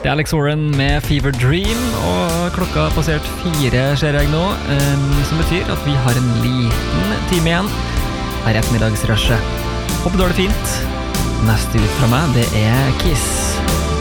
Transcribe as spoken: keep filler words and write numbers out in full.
Det er Alex Warren med Fever Dream, og klokka har passert fire, ser jeg nå, um, som betyr at vi har en liten time igjen her i ettermiddagsrushet. Håper du har det fint. Neste ut fra meg, det er Kiss.